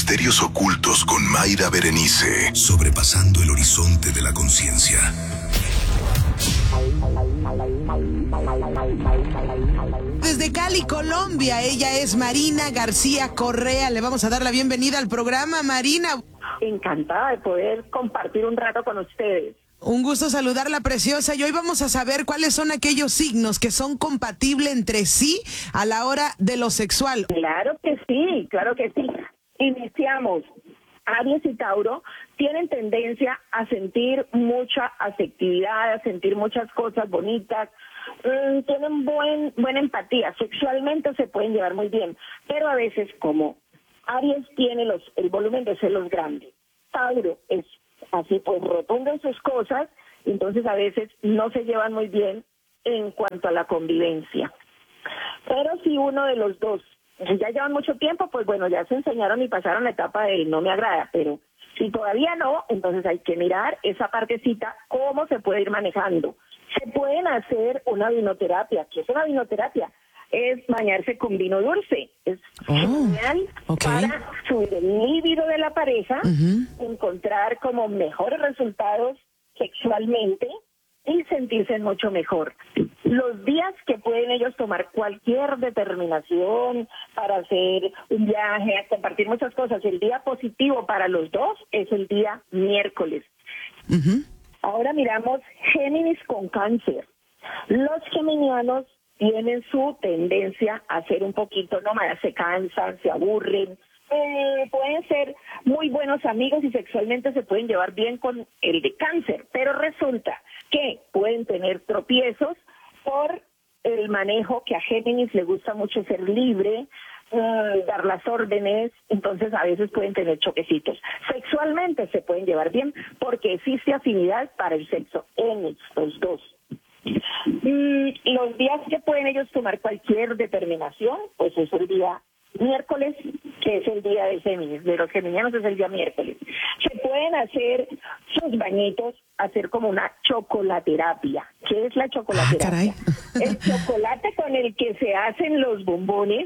Misterios ocultos con Mayra Berenice. Sobrepasando el horizonte de la conciencia. Desde Cali, Colombia, ella es Marina García Correa. Le vamos a dar la bienvenida al programa, Marina. Encantada de poder compartir un rato con ustedes. Un gusto saludarla, preciosa. Y hoy vamos a saber cuáles son aquellos signos que son compatibles entre sí a la hora de lo sexual. Claro que sí, claro que sí. Iniciamos. Aries y Tauro tienen tendencia a sentir mucha afectividad, a sentir muchas cosas bonitas, tienen buena empatía, sexualmente se pueden llevar muy bien, pero a veces como Aries tiene el volumen de celos grande, Tauro es así pues rotundo en sus cosas, entonces a veces no se llevan muy bien en cuanto a la convivencia. Pero si uno de los dos ya llevan mucho tiempo, pues bueno, ya se enseñaron y pasaron la etapa de no me agrada, pero si todavía no, entonces hay que mirar esa partecita, cómo se puede ir manejando. Se pueden hacer una vinoterapia. ¿Qué es una vinoterapia? Es bañarse con vino dulce. Es genial para subir el líbido de la pareja, encontrar como mejores resultados sexualmente y sentirse mucho mejor. Los días que pueden ellos tomar cualquier determinación para hacer un viaje, compartir muchas cosas, el día positivo para los dos es el día miércoles. Ahora miramos Géminis con Cáncer. Los geminianos tienen su tendencia a ser un poquito nómadas, se cansan, se aburren, pueden ser muy buenos amigos y sexualmente se pueden llevar bien con el de Cáncer, pero resulta que pueden tener tropiezos por el manejo, que a Géminis le gusta mucho ser libre, dar las órdenes, entonces a veces pueden tener choquecitos. Sexualmente se pueden llevar bien porque existe afinidad para el sexo en estos dos. Los días que pueden ellos tomar cualquier determinación, pues es el día miércoles, que es el día de Géminis, de los geminianos es el día miércoles. Se pueden hacer sus bañitos, hacer como una chocolaterapia. ¿Qué es la chocolaterapia? El chocolate con el que se hacen los bombones,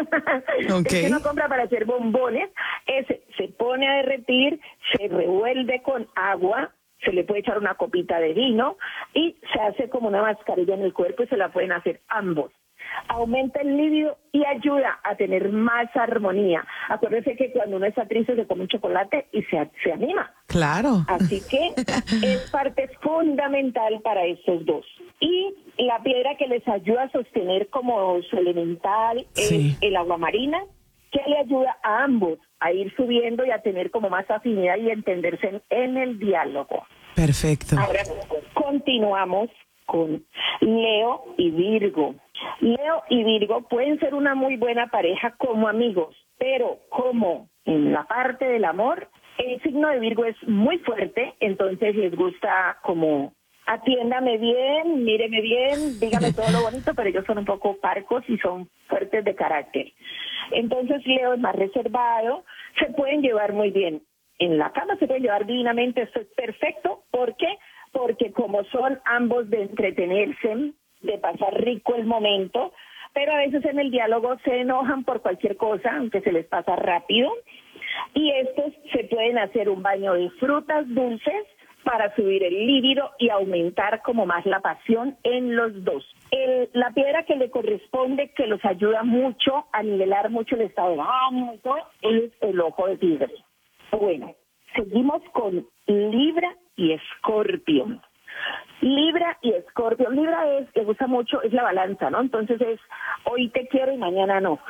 el que uno compra para hacer bombones, ese se pone a derretir, se revuelve con agua, se le puede echar una copita de vino y se hace como una mascarilla en el cuerpo y se la pueden hacer ambos. Aumenta el líbido y ayuda a tener más armonía. Acuérdense que cuando uno está triste se come un chocolate y se anima. Claro. Así que es parte fundamental para estos dos. Y la piedra que les ayuda a sostener como su elemental es el agua marina, que le ayuda a ambos a ir subiendo y a tener como más afinidad y entenderse en el diálogo. Perfecto. Ahora continuamos con Leo y Virgo. Leo y Virgo pueden ser una muy buena pareja como amigos, pero como en la parte del amor, el signo de Virgo es muy fuerte, entonces les gusta como atiéndame bien, míreme bien, dígame todo lo bonito, pero ellos son un poco parcos y son fuertes de carácter. Entonces Leo es más reservado, se pueden llevar muy bien. En la cama se pueden llevar divinamente, esto es perfecto. ¿Por qué? Porque como son ambos de entretenerse, de pasar rico el momento, pero a veces en el diálogo se enojan por cualquier cosa, aunque se les pasa rápido, y estos se pueden hacer un baño de frutas dulces para subir el líbido y aumentar como más la pasión en los dos. La piedra que le corresponde, que los ayuda mucho a nivelar mucho el estado de ánimo, es el ojo de tigre. Bueno, seguimos con Libra y Escorpio. Libra y Escorpio. Libra le gusta mucho, es la balanza, ¿no? Entonces es hoy te quiero y mañana no.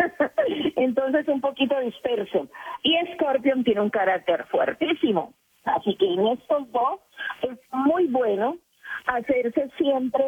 Entonces un poquito disperso. Y Escorpio tiene un carácter fuertísimo. Así que en estos dos es muy bueno hacerse siempre,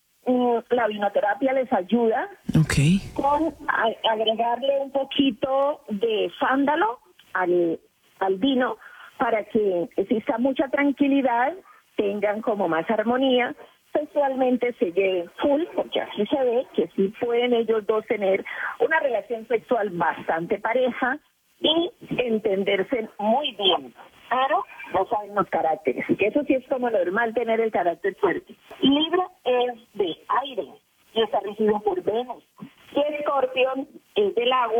la vinoterapia les ayuda con agregarle un poquito de sándalo al vino para que exista mucha tranquilidad, tengan como más armonía, sexualmente se lleven full, porque así se ve que sí pueden ellos dos tener una relación sexual bastante pareja y entenderse muy bien. Claro, no saben los caracteres, que eso sí es como normal tener el carácter fuerte. Libra es de aire y está regido por Venus. Y Escorpión es del agua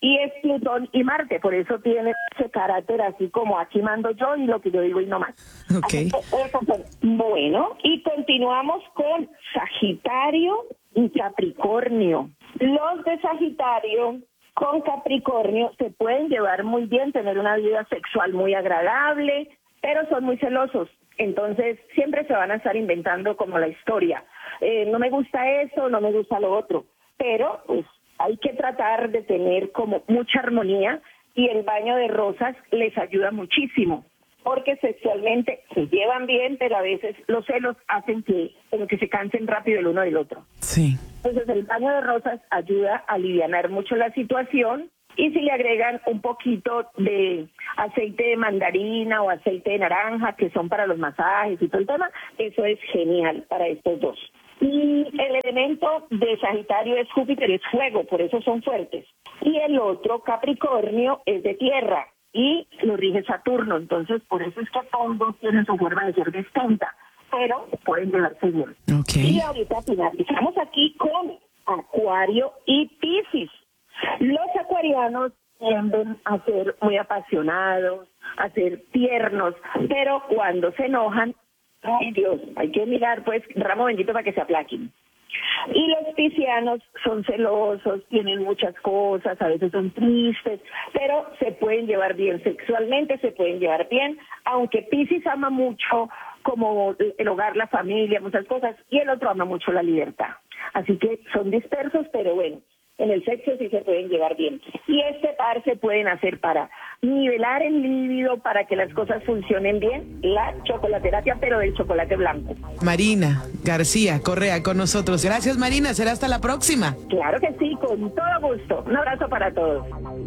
y es Plutón y Marte, por eso tiene ese carácter así como aquí mando yo y lo que yo digo y no más. Okay. Bueno, y continuamos con Sagitario y Capricornio. Los de Sagitario con Capricornio se pueden llevar muy bien, tener una vida sexual muy agradable, pero son muy celosos. Entonces siempre se van a estar inventando como la historia. No me gusta eso, no me gusta lo otro, pero pues hay que tratar de tener como mucha armonía y el baño de rosas les ayuda muchísimo, porque sexualmente se llevan bien, pero a veces los celos hacen que se cansen rápido el uno del otro. Sí. Entonces el baño de rosas ayuda a alivianar mucho la situación, y si le agregan un poquito de aceite de mandarina o aceite de naranja, que son para los masajes y todo el tema, eso es genial para estos dos. Y el elemento de Sagitario es Júpiter, es fuego, por eso son fuertes. Y el otro, Capricornio, es de tierra y lo rige Saturno. Entonces, por eso es que todos tienen su forma de ser distinta, pero pueden llevarse bien. Okay. Y ahorita finalizamos aquí con Acuario y Piscis. Los acuarianos tienden a ser muy apasionados, a ser tiernos, pero cuando se enojan, ay Dios, hay que mirar pues ramo bendito para que se aplaquen. Y los piscianos son celosos, tienen muchas cosas, a veces son tristes, pero se pueden llevar bien sexualmente, se pueden llevar bien, aunque Piscis ama mucho como el hogar, la familia, muchas cosas, y el otro ama mucho la libertad. Así que son dispersos, pero bueno, en el sexo sí se pueden llevar bien. Y este par se pueden hacer para nivelar el líbido, para que las cosas funcionen bien, la chocolaterapia, pero del chocolate blanco. Marina García Correa con nosotros. Gracias, Marina. Será hasta la próxima. Claro que sí, con todo gusto. Un abrazo para todos.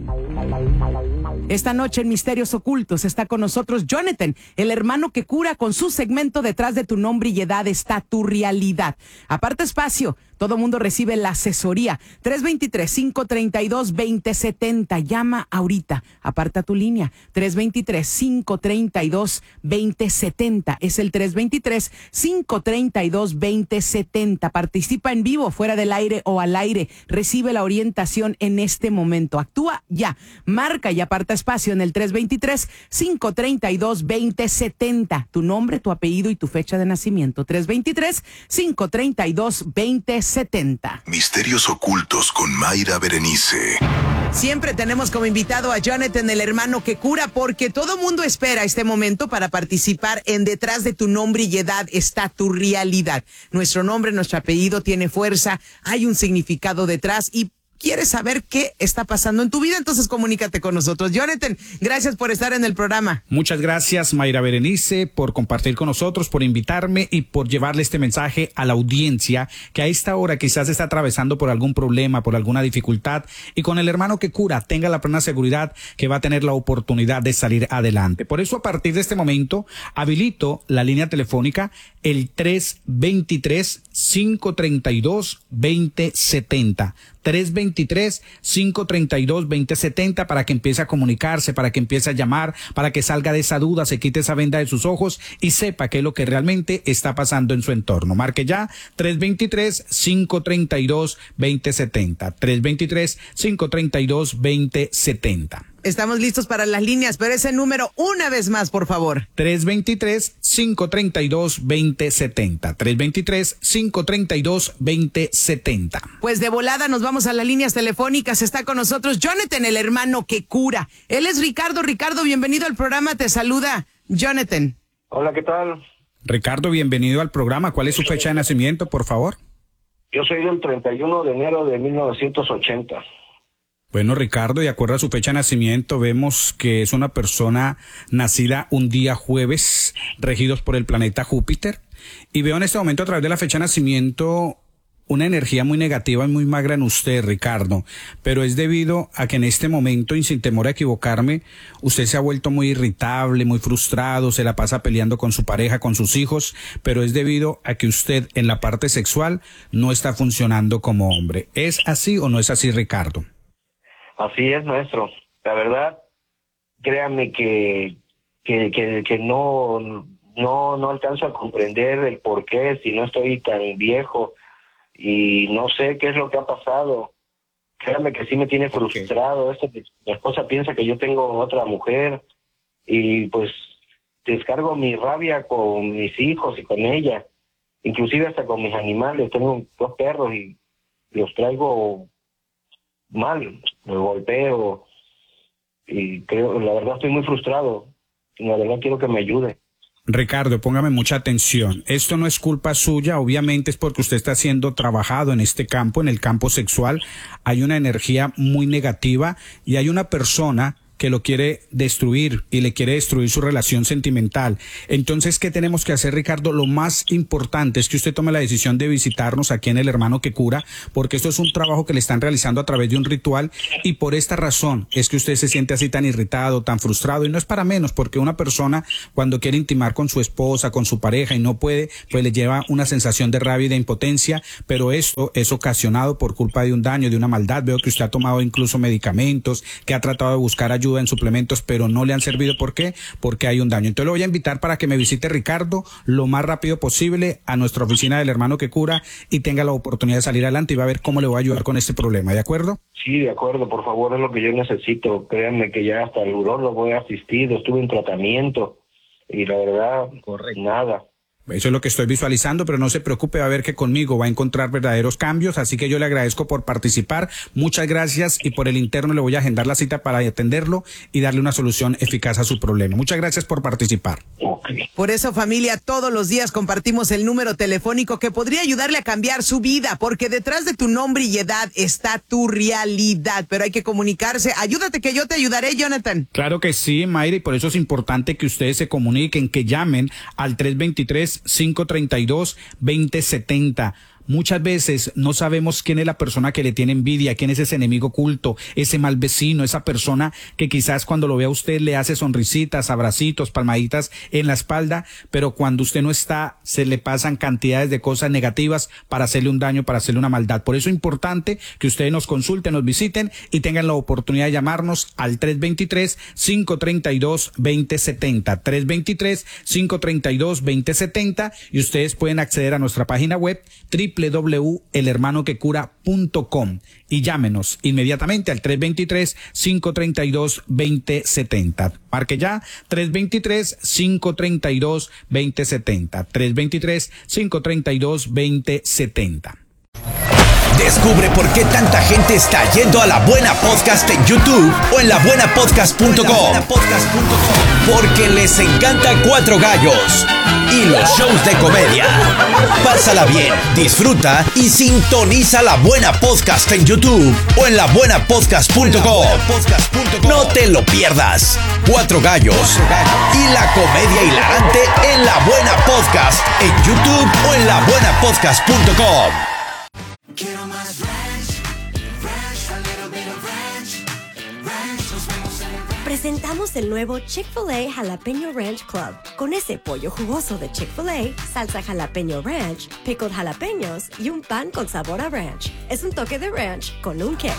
Esta noche en Misterios Ocultos está con nosotros Jonathan, el hermano que cura. Con su segmento Detrás de tu nombre y edad está tu realidad. Aparta espacio, todo mundo recibe la asesoría. 323-532-2070. Llama ahorita, aparta tu línea. 323-532-2070. Es el 323-532-2070. Participa en vivo, fuera del aire o al aire. Recibe la orientación en este momento. Actúa ya. Marca y aparta espacio en el 323-532-2070. Tu nombre, tu apellido y tu fecha de nacimiento. 323-532-2070. Misterios ocultos con Mayra Berenice. Siempre tenemos como invitado a Jonathan, el hermano que cura, porque todo mundo espera este momento para participar en Detrás de tu nombre y edad está tu realidad. Nuestro nombre, nuestro apellido tiene fuerza, hay un significado detrás y quieres saber qué está pasando en tu vida, entonces comunícate con nosotros. Jonathan, gracias por estar en el programa. Muchas gracias, Mayra Berenice, por compartir con nosotros, por invitarme y por llevarle este mensaje a la audiencia que a esta hora quizás está atravesando por algún problema, por alguna dificultad, y con el hermano que cura tenga la plena seguridad que va a tener la oportunidad de salir adelante. Por eso, a partir de este momento, habilito la línea telefónica, el 323-532-2070. 323-532-2070 para que empiece a comunicarse, para que empiece a llamar, para que salga de esa duda, se quite esa venda de sus ojos y sepa qué es lo que realmente está pasando en su entorno. Marque ya 323-532-2070. 323-532-2070. Estamos listos para las líneas, pero ese número una vez más, por favor. 323-532-2070. 323-532-2070. Pues de volada nos vamos a las líneas telefónicas. Está con nosotros Jonathan, el hermano que cura. Él es Ricardo. Ricardo, bienvenido al programa. Te saluda Jonathan. Hola, ¿qué tal? Ricardo, bienvenido al programa. ¿Cuál es su fecha de nacimiento, por favor? Yo soy del 31 de enero de 1980. Bueno, Ricardo, de acuerdo a su fecha de nacimiento, vemos que es una persona nacida un día jueves, regidos por el planeta Júpiter. Y veo en este momento, a través de la fecha de nacimiento, una energía muy negativa y muy magra en usted, Ricardo. Pero es debido a que en este momento, y sin temor a equivocarme, usted se ha vuelto muy irritable, muy frustrado, se la pasa peleando con su pareja, con sus hijos, pero es debido a que usted en la parte sexual no está funcionando como hombre. ¿Es así o no es así, Ricardo? Así es, maestro. La verdad, créame que no alcanzo a comprender el por qué, si no estoy tan viejo y no sé qué es lo que ha pasado. créanme que sí me tiene frustrado. Esto que mi esposa piensa que yo tengo otra mujer y pues descargo mi rabia con mis hijos y con ella, inclusive hasta con mis animales. Tengo 2 perros y los traigo mal, los golpeo y creo, la verdad estoy muy frustrado. La verdad quiero que me ayude. Ricardo, póngame mucha atención. Esto no es culpa suya, obviamente es porque usted está siendo trabajado en este campo, en el campo sexual. Hay una energía muy negativa y hay una persona que lo quiere destruir y le quiere destruir su relación sentimental. Entonces, ¿qué tenemos que hacer, Ricardo? Lo más importante es que usted tome la decisión de visitarnos aquí en El Hermano que Cura, porque esto es un trabajo que le están realizando a través de un ritual y por esta razón es que usted se siente así tan irritado, tan frustrado, y no es para menos, porque una persona cuando quiere intimar con su esposa, con su pareja y no puede, pues le lleva una sensación de rabia y de impotencia, pero esto es ocasionado por culpa de un daño, de una maldad. Veo que usted ha tomado incluso medicamentos, que ha tratado de buscar ayuda en suplementos, pero no le han servido. ¿Por qué? Porque hay un daño. Entonces lo voy a invitar para que me visite, Ricardo, lo más rápido posible a nuestra oficina del Hermano que Cura y tenga la oportunidad de salir adelante y va a ver cómo le voy a ayudar con este problema. ¿De acuerdo? Sí, de acuerdo, por favor, es lo que yo necesito. Créanme que ya hasta el urólogo he asistido, estuve en tratamiento y la verdad, nada. Eso es lo que estoy visualizando, pero no se preocupe, va a ver que conmigo va a encontrar verdaderos cambios, así que yo le agradezco por participar, muchas gracias, y por el interno le voy a agendar la cita para atenderlo y darle una solución eficaz a su problema. Muchas gracias por participar. Okay. Por eso, familia, todos los días compartimos el número telefónico que podría ayudarle a cambiar su vida, porque detrás de tu nombre y edad está tu realidad, pero hay que comunicarse. Ayúdate que yo te ayudaré, Jonathan. Claro que sí, Mayra, y por eso es importante que ustedes se comuniquen, que llamen al 323-532-2070. Muchas veces no sabemos quién es la persona que le tiene envidia, quién es ese enemigo oculto, ese mal vecino, esa persona que quizás cuando lo ve a usted le hace sonrisitas, abracitos, palmaditas en la espalda, pero cuando usted no está, se le pasan cantidades de cosas negativas para hacerle un daño, para hacerle una maldad. Por eso es importante que ustedes nos consulten, nos visiten y tengan la oportunidad de llamarnos al 323-532-2070. 323-532-2070 y ustedes pueden acceder a nuestra página web www.elhermanoquecura.com y llámenos inmediatamente al 323-532-2070. Marque ya 323-532-2070. 323-532-2070. Descubre por qué tanta gente está yendo a La Buena Podcast en YouTube o en labuenapodcast.com. Porque les encanta Cuatro Gallos y los shows de comedia. Pásala bien, disfruta y sintoniza La Buena Podcast en YouTube o en labuenapodcast.com. No te lo pierdas. Cuatro Gallos y la comedia hilarante en La Buena Podcast en YouTube o en labuenapodcast.com. Quiero más ranch, a little bit of ranch, nos vemos en el ranch. Presentamos el nuevo Chick-fil-A Jalapeño Ranch Club. Con ese pollo jugoso de Chick-fil-A, salsa jalapeño ranch, pickled jalapeños y un pan con sabor a ranch. Es un toque de ranch con un kick.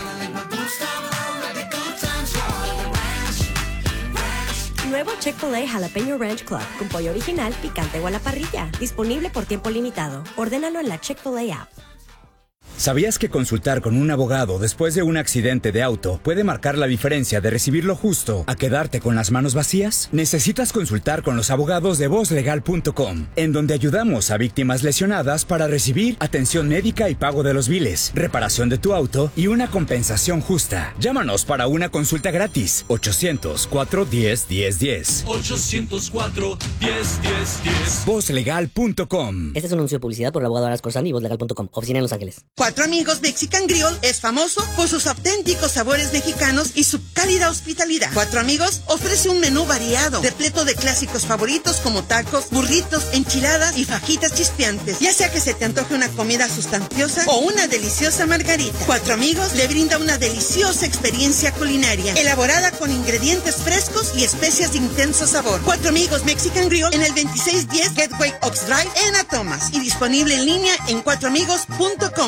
Nuevo Chick-fil-A Jalapeño Ranch Club con pollo original, picante o a la parrilla. Disponible por tiempo limitado. Ordénalo en la Chick-fil-A app. ¿Sabías que consultar con un abogado después de un accidente de auto puede marcar la diferencia de recibir lo justo a quedarte con las manos vacías? Necesitas consultar con los abogados de vozlegal.com, en donde ayudamos a víctimas lesionadas para recibir atención médica y pago de los biles, reparación de tu auto y una compensación justa. Llámanos para una consulta gratis. 800-410-1010. 800-410-1010. Vozlegal.com. Este es un anuncio de publicidad por el abogado Aras Corzán y vozlegal.com. Oficina en Los Ángeles. Cuatro Amigos Mexican Grill es famoso por sus auténticos sabores mexicanos y su cálida hospitalidad. Cuatro Amigos ofrece un menú variado, repleto de clásicos favoritos como tacos, burritos, enchiladas y fajitas chispeantes. Ya sea que se te antoje una comida sustanciosa o una deliciosa margarita, Cuatro Amigos le brinda una deliciosa experiencia culinaria, elaborada con ingredientes frescos y especias de intenso sabor. Cuatro Amigos Mexican Grill en el 2610 Gateway Oaks Drive en Atomas y disponible en línea en cuatroamigos.com.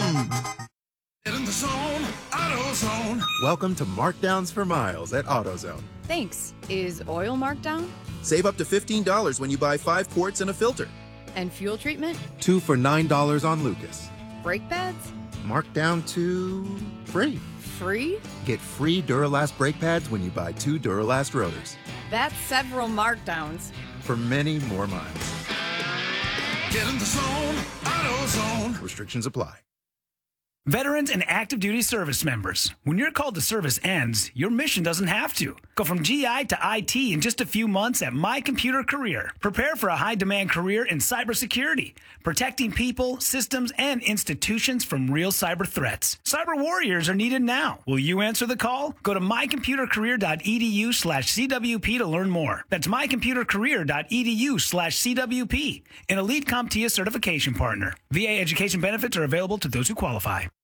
Welcome to Markdowns for Miles at AutoZone. Thanks. Is oil marked down? Save up to $15 when you buy 5 quarts and a filter. And fuel treatment? 2 for $9 on Lucas. Brake pads? marked down to free. Free? Get free Duralast brake pads when you buy 2 Duralast rotors. That's several markdowns. For many more miles. Get in the zone, AutoZone. Restrictions apply. Veterans and active duty service members, when your call to service ends, your mission doesn't have to. Go from GI to IT in just a few months at My Computer Career. Prepare for a high-demand career in cybersecurity, protecting people, systems, and institutions from real cyber threats. Cyber warriors are needed now. Will you answer the call? Go to mycomputercareer.edu/CWP to learn more. That's mycomputercareer.edu/CWP, an elite CompTIA certification partner. VA education benefits are available to those who qualify.